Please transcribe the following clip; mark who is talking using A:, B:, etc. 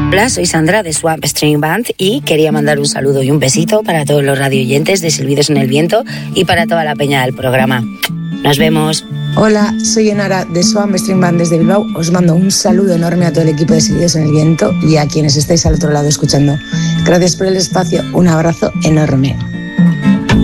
A: Hola, soy Sandra de Swamp String Band y quería mandar un saludo y un besito para todos los radioyentes de Silbidos en el Viento y para toda la peña del programa. Nos vemos.
B: Hola, soy Enara de Swamp String Band desde Bilbao. Os mando un saludo enorme a todo el equipo de Silbidos en el Viento y a quienes estáis al otro lado escuchando. Gracias por el espacio, un abrazo enorme.